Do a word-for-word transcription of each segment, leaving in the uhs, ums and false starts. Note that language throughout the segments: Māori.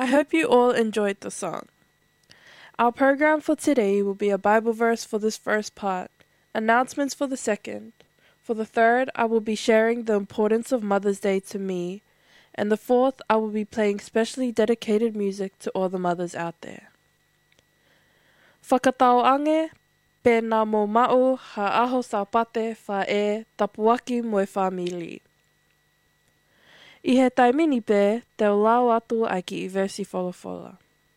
I hope you all enjoyed the song. Our program for today will be a Bible verse for this first part, announcements for the second. For the third, I will be sharing the importance of Mother's Day to me, and the fourth, I will be playing specially dedicated music to all the mothers out there. Whakatauange, pēnā mō mao ha aho sa pate wha e tapuaki moe whamili. I he taimini pē, te lau atu ai ki I versi wholawhola.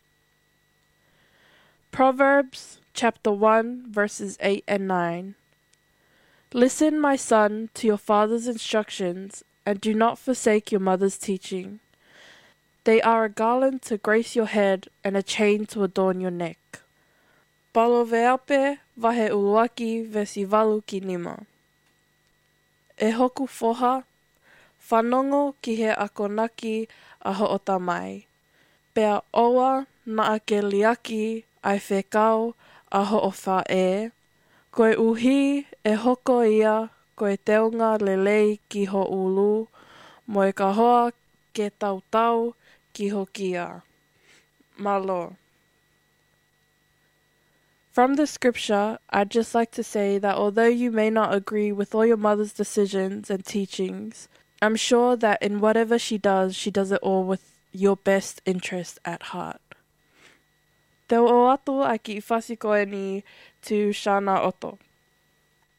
Proverbs chapter one verses eight and nine. Listen, my son, to your father's instructions, and do not forsake your mother's teaching. They are a garland to grace your head and a chain to adorn your neck. Palo veape vahe uluaki versi walu ki nima. E hoku foha, whanongo ki he akonaki a hoota mai. Pea oa na ake liaki ai whekau a hoofa e. Koe uhi e hoko ia koe teunga lelei ki ho ulu, moe ka hoa ke tau tau ki ho kia. Malo. From the scripture, I'd just like to say that although you may not agree with all your mother's decisions and teachings, I'm sure that in whatever she does, she does it all with your best interest at heart. Te o atu ai ki whasi koe ni tu Shana Oto.